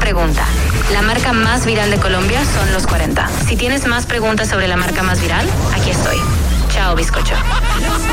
pregunta. La marca más viral de Colombia son los 40. Si tienes más preguntas sobre la marca más viral, aquí estoy. Chao, bizcocho.